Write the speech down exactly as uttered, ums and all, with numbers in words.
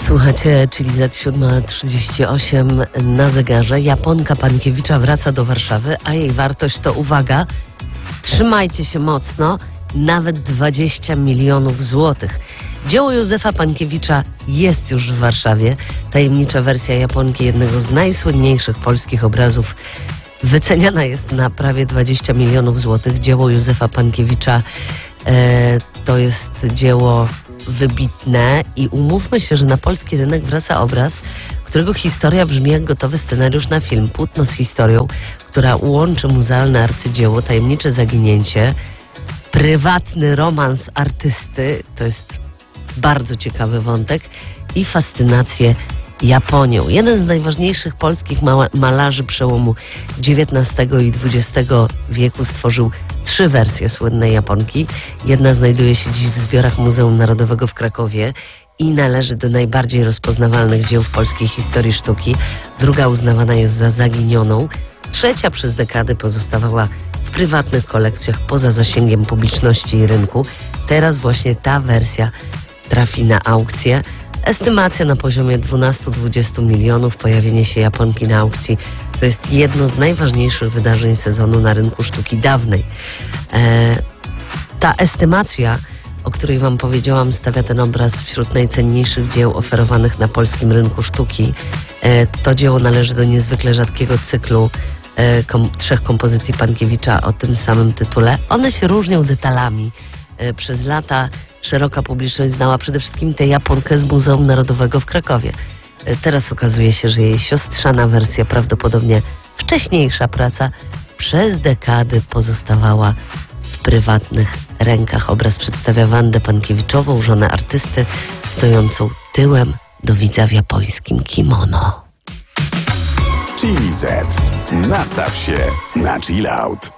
Słuchacie, czyli Z siódma trzydzieści osiem na zegarze. Japonka Pankiewicza wraca do Warszawy, a jej wartość to, uwaga, trzymajcie się mocno, nawet dwadzieścia milionów złotych. Dzieło Józefa Pankiewicza jest już w Warszawie. Tajemnicza wersja Japonki, jednego z najsłynniejszych polskich obrazów, wyceniana jest na prawie dwadzieścia milionów złotych. Dzieło Józefa Pankiewicza e, to jest dzieło wybitne i umówmy się, że na polski rynek wraca obraz, którego historia brzmi jak gotowy scenariusz na film. Płótno z historią, która łączy muzealne arcydzieło, tajemnicze zaginięcie, prywatny romans artysty, to jest bardzo ciekawy wątek, i fascynację Japonią. Jeden z najważniejszych polskich mala- malarzy przełomu dziewiętnastego i dwudziestego wieku stworzył trzy wersje słynnej Japonki. Jedna znajduje się dziś w zbiorach Muzeum Narodowego w Krakowie i należy do najbardziej rozpoznawalnych dzieł w polskiej historii sztuki. Druga uznawana jest za zaginioną. Trzecia przez dekady pozostawała w prywatnych kolekcjach poza zasięgiem publiczności i rynku. Teraz właśnie ta wersja trafi na aukcję. Estymacja na poziomie dwanaście do dwudziestu milionów. Pojawienie się Japonki na aukcji to jest jedno z najważniejszych wydarzeń sezonu na rynku sztuki dawnej. E, ta estymacja, o której wam powiedziałam, stawia ten obraz wśród najcenniejszych dzieł oferowanych na polskim rynku sztuki. E, to dzieło należy do niezwykle rzadkiego cyklu e, kom, trzech kompozycji Pankiewicza o tym samym tytule. One się różnią detalami. E, przez lata szeroka publiczność znała przede wszystkim tę Japonkę z Muzeum Narodowego w Krakowie. Teraz okazuje się, że jej siostrzana wersja, prawdopodobnie wcześniejsza praca, przez dekady pozostawała w prywatnych rękach. Obraz przedstawia Wandę Pankiewiczową, żonę artysty, stojącą tyłem do widza w japońskim kimono. Chili Z. Nastaw się na chill out.